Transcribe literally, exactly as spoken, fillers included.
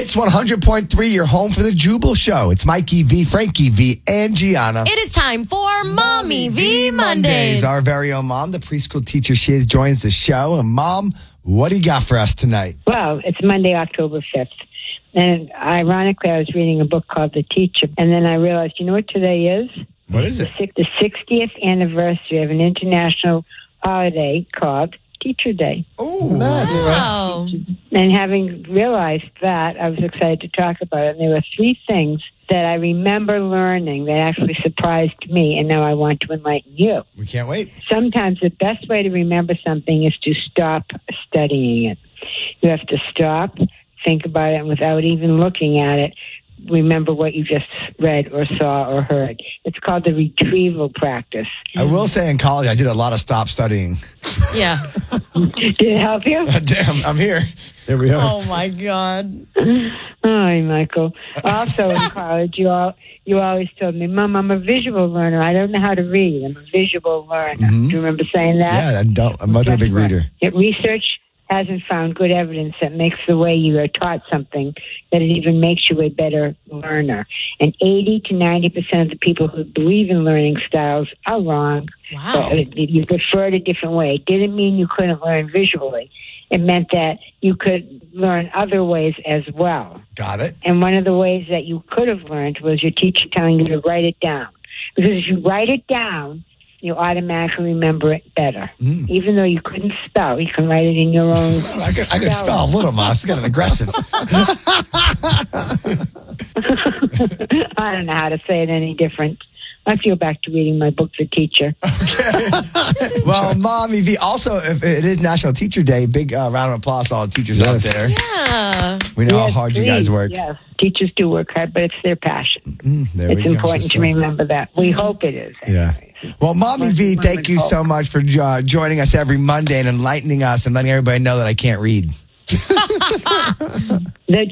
Hits one hundred point three, your home for the Jubal Show. It's Mikey V, Frankie V, and Gianna. It is time for Mommy V Mondays. Our very own mom, the preschool teacher she is, joins the show. And Mom, what do you got for us tonight? Well, it's Monday, October fifth. And ironically, I was reading a book called The Teacher. And then I realized, you know what today is? What is it? The sixtieth anniversary of an international holiday called Teacher Day. Oh, Wow. And having realized that, I was excited to talk about it. And there were three things that I remember learning that actually surprised me, and now I want to enlighten you. we can't wait. Sometimes the best way to remember something is to stop studying it. You have to stop, think about it, and without even looking at it, remember what you just read or saw or heard. It's called the retrieval practice. I will say in college, I did a lot of stop studying. Yeah. Did it help you? Damn, I'm here. There we are. Oh, my God. Hi, Michael. Also in college, you all you always told me, Mom, I'm a visual learner. I don't know how to read. I'm a visual learner. Mm-hmm. Do you remember saying that? Yeah, I don't, I'm not a big reader. Yet research hasn't found good evidence that makes the way you are taught something that it even makes you a better learner. And eighty to ninety percent of the people who believe in learning styles are wrong. Wow. Uh, You preferred a different way. It didn't mean you couldn't learn visually. It meant that you could learn other ways as well. Got it. And one of the ways that you could have learned was your teacher telling you to write it down. Because if you write it down, you automatically remember it better. Mm. Even though you couldn't spell, you can write it in your own. I could, I could spell a little, Mom. It's getting aggressive. I don't know how to say it any different. I feel back to reading my book, The Teacher. Well, Mommy V, also, if it is National Teacher Day, big uh, round of applause to all the teachers Yes. out there. Yeah. We know Yes, how hard please. you guys work. Yes, teachers do work hard, but it's their passion. Mm, there It's we go. important to remember that. We hope it is. Yeah. anyways. Well, Mommy V, One thank you would so hope. much for uh, joining us every Monday and enlightening us and letting everybody know that I can't read. The